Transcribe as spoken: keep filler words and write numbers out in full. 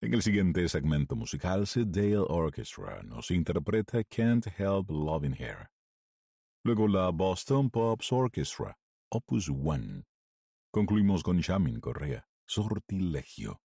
En el siguiente segmento musical, Sid Dale Orchestra nos interpreta Can't Help Loving Her. Luego la Boston Pops Orchestra, Opus One. Concluimos con Shamin Correa, Sortilegio.